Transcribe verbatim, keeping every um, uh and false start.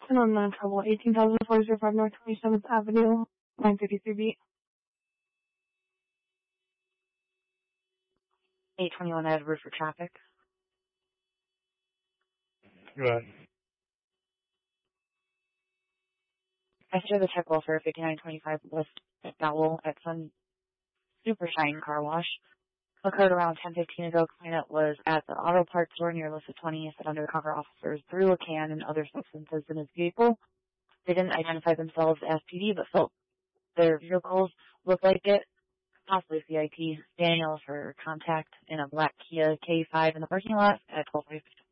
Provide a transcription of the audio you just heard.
ten on nine trouble, eighteen thousand four hundred five North twenty-seventh Avenue, nine fifty-three B. eight twenty-one Edward for traffic. Go ahead. I show the check welfare fifty-nine twenty-five West Dowell at Sun Super Shine Car Wash. Occurred around ten fifteen ago. Complainant was at the auto parts store near Lissa twentieth that undercover officers threw a can and other substances in his vehicle. They didn't identify themselves as P D, but felt their vehicles looked like it. Possibly C I T. Daniel for contact in a black Kia K five in the parking lot at twelve fifty.